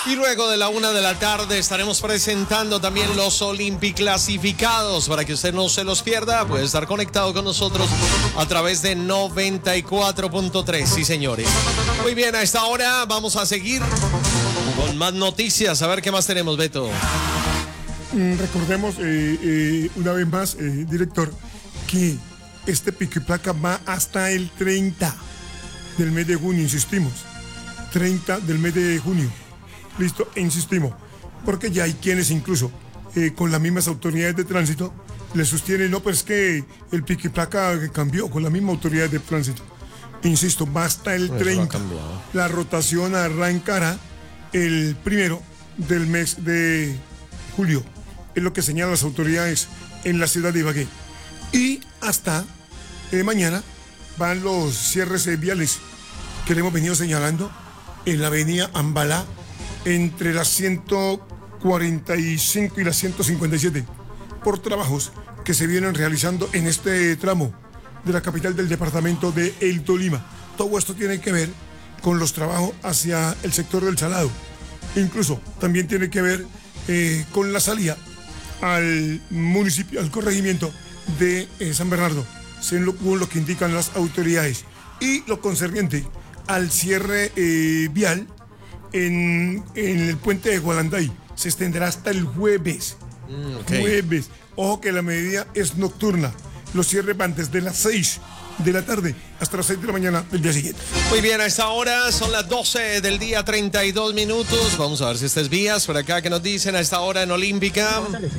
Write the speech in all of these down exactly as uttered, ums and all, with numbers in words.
Y luego de la una de la tarde estaremos presentando también los Olympic clasificados. Para que usted no se los pierda, puede estar conectado con nosotros a través de noventa y cuatro punto tres. Sí, señores. Muy bien, a esta hora vamos a seguir con más noticias. A ver qué más tenemos, Beto. Mm, recordemos eh, eh, una vez más, eh, director, que este pico y placa va hasta el treinta del mes de junio, insistimos. treinta del mes de junio. Listo, e insistimos, porque ya hay quienes incluso eh, con las mismas autoridades de tránsito le sostienen, no, pues que el pico y placa cambió con las mismas autoridades de tránsito. Insisto, va hasta el treinta. La rotación arrancará el primero del mes de julio. Es lo que señalan las autoridades en la ciudad de Ibagué. Y hasta eh, mañana van los cierres eh, viales que le hemos venido señalando en la avenida Ambalá, entre las ciento cuarenta y cinco y las ciento cincuenta y siete, por trabajos que se vienen realizando en este tramo de la capital del departamento de El Tolima. Todo esto tiene que ver con los trabajos hacia el sector del Salado. Incluso también tiene que ver eh, con la salida al municipio, al corregimiento de eh, San Bernardo, según lo que indican las autoridades. Y lo concerniente al cierre eh, vial en, en el puente de Gualanday, se extenderá hasta el jueves. Mm, okay. Jueves. Ojo que la medida es nocturna. Los cierres van desde las seis de la tarde hasta las seis de la mañana del día siguiente. Muy bien, a esta hora son las doce del día, treinta y dos minutos. Vamos a ver si estas vías por acá que nos dicen a esta hora en Olímpica.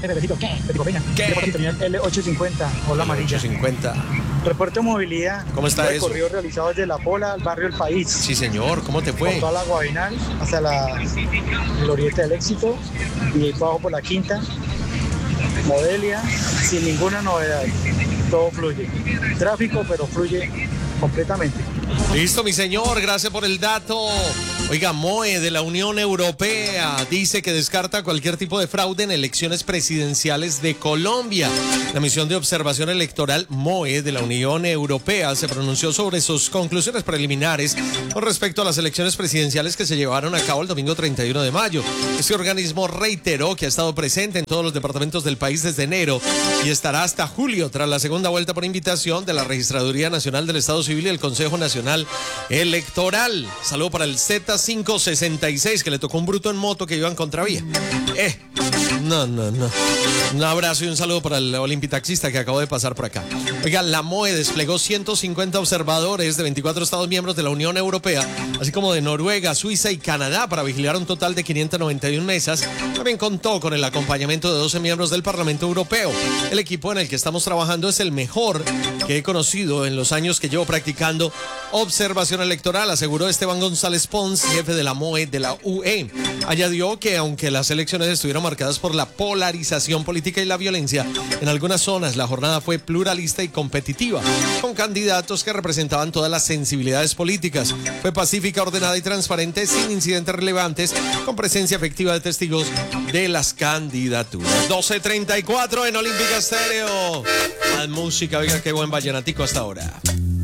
¿Qué? L ochocientos cincuenta, hola amarilla. ochocientos cincuenta. Reporte de movilidad. ¿Cómo está eso? Recorrido realizado desde La Pola al barrio El País. Sí, señor. ¿Cómo te fue? Por toda la Guavinal hasta la Glorieta del Éxito y ahí bajo por la Quinta, Modelia, sin ninguna novedad. Todo fluye. Tráfico, pero fluye completamente. Listo, mi señor, gracias por el dato. Oiga, M O E de la Unión Europea dice que descarta cualquier tipo de fraude en elecciones presidenciales de Colombia. La misión de observación electoral M O E de la Unión Europea se pronunció sobre sus conclusiones preliminares con respecto a las elecciones presidenciales que se llevaron a cabo el domingo treinta y uno de mayo. Este organismo reiteró que ha estado presente en todos los departamentos del país desde enero y estará hasta julio tras la segunda vuelta por invitación de la Registraduría Nacional del Estado Civil y el Consejo Nacional Electoral. Saludo para el Z quinientos sesenta y seis que le tocó un bruto en moto que iba en contravía. Eh, no, no, no. Un abrazo y un saludo para el olimpitaxista que acabó de pasar por acá. Oiga, la M O E desplegó ciento cincuenta observadores de veinticuatro estados miembros de la Unión Europea, así como de Noruega, Suiza y Canadá, para vigilar un total de quinientas noventa y una mesas. También contó con el acompañamiento de doce miembros del Parlamento Europeo. El equipo en el que estamos trabajando es el mejor que he conocido en los años que llevo practicando observación electoral, aseguró Esteban González Pons, jefe de la M O E de la U E. Añadió que aunque las elecciones estuvieron marcadas por la polarización política y la violencia, en algunas zonas la jornada fue pluralista y competitiva, con candidatos que representaban todas las sensibilidades políticas. Fue pacífica, ordenada y transparente, sin incidentes relevantes, con presencia efectiva de testigos de las candidaturas. doce treinta y cuatro en Olímpica Estéreo. La música, oiga, qué buen vallenatico hasta ahora.